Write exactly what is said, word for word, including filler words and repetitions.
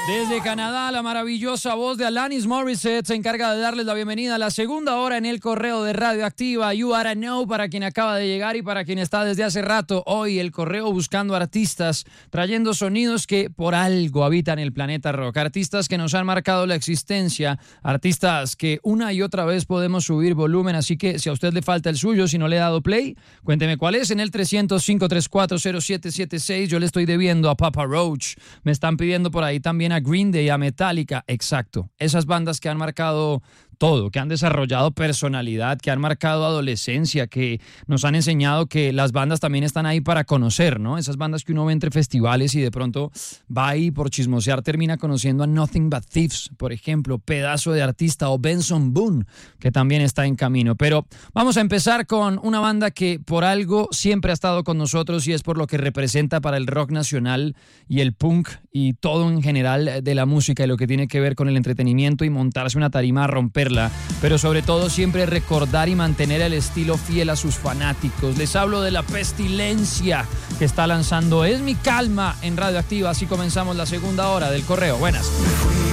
Desde Canadá, la maravillosa voz de Alanis Morissette se encarga de darles la bienvenida a la segunda hora en el correo de Radioactiva. You Oughta Know para quien acaba de llegar y para quien está desde hace rato. Hoy el correo buscando artistas, trayendo sonidos que por algo habitan el planeta rock. Artistas que nos han marcado la existencia, artistas que una y otra vez podemos subir volumen. Así que si a usted le falta el suyo, si no le he dado play, cuénteme cuál es en el trescientos, cinco tres cuatro, cero siete siete seis. Yo le estoy debiendo a Papa Roach. Me están pidiendo por ahí también a Green Day, a Metallica, exacto. Esas bandas que han marcado todo, que han desarrollado personalidad, que han marcado adolescencia, que nos han enseñado que las bandas también están ahí para conocer, ¿no? Esas bandas que uno ve entre festivales y de pronto va ahí por chismosear, termina conociendo a Nothing But Thieves, por ejemplo, pedazo de artista, o Benson Boone, que también está en camino. Pero vamos a empezar con una banda que por algo siempre ha estado con nosotros y es por lo que representa para el rock nacional y el punk y todo en general de la música y lo que tiene que ver con el entretenimiento y montarse una tarima a romper, pero sobre todo siempre recordar y mantener el estilo fiel a sus fanáticos. Les hablo de La Pestilencia, que está lanzando Es Mi Calma en Radioactiva. Así comenzamos la segunda hora del correo. Buenas.